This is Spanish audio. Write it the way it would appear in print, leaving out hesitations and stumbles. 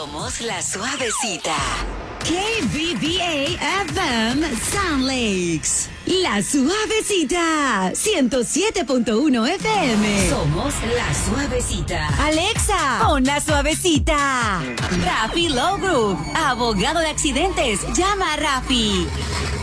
Somos la suavecita. KBBA FM Sound Lakes. La suavecita. 107.1 FM. Somos la suavecita. Alexa, pon la suavecita. Rafi Low Group, abogado de accidentes. Llama a Rafi.